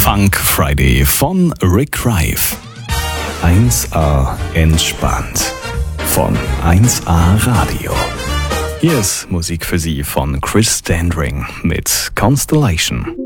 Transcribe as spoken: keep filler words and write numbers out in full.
Funk Friday von Rick Rife. eins A entspannt von eins A Radio. Hier ist Musik für Sie von Chris Dandring mit Constellation.